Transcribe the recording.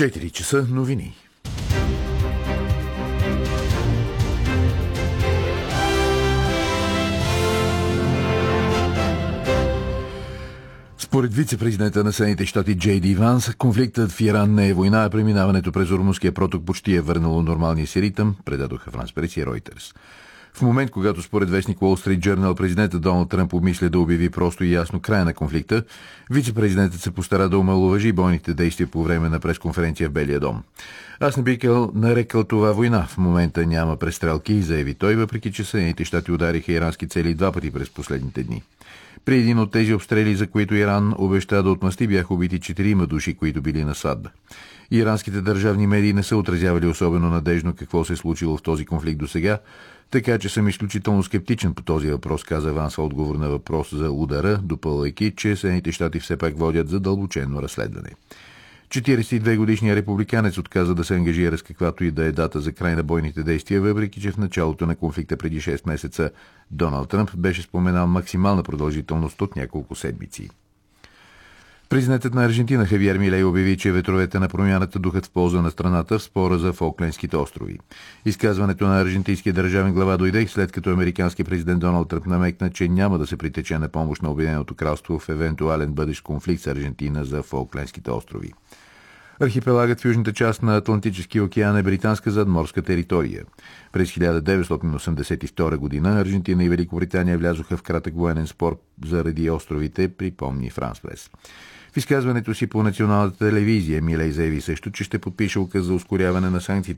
4 часа новини. Според вице-президента на Съединените щати Джей Ди Ванс, конфликтът в Иран не е война, а преминаването през Ормузския проток почти е върнало нормалния си ритъм, предадоха Франс Прес и Ройтерс. В момент, когато според вестник Wall Street Journal президентът Доналд Тръмп обмисля да обяви просто и ясно края на конфликта, вице-президентът се постара да омаловажи бойните действия по време на пресконференция в Белия дом. Аз не бих нарекал това война. В момента няма престрелки, заяви той, въпреки че Съединените щати удариха ирански цели 2 пъти през последните дни. При един от тези обстрели, за които Иран обеща да отмъсти, бяха убити 4 души, които били на сватба. Иранските държавни медии не са отразявали особено надежно какво се е случило в този конфликт досега, така че съм изключително скептичен по този въпрос, каза Ванс в отговор на въпрос за удара, допълвайки, че Съединените щати все пак водят задълбочено разследване. 42-годишният републиканец отказа да се ангажира с каквато и да е дата за край на бойните действия, въпреки че в началото на конфликта преди 6 месеца Доналд Тръмп беше споменал максимална продължителност от няколко седмици. Президентът на Аржентина Хавиер Милей обяви, че ветровете на промяната духат в полза на страната в спора за Фолклендските острови. Изказването на аржентинския държавен глава дойде след като американски президент Доналд Тръмп намекна, че няма да се притече на помощ на Обединеното кралство в евентуален бъдещ конфликт с Аржентина за Фолклендските острови. Архипелагът в южната част на Атлантическия океан е британска задморска територия. През 1982 година Аржентина и Великобритания влязоха в кратък военен спор заради островите, припомни Франс Прес. В изказването си по националната телевизия Милей заяви също, че ще подпише указ за ускоряване на санкциите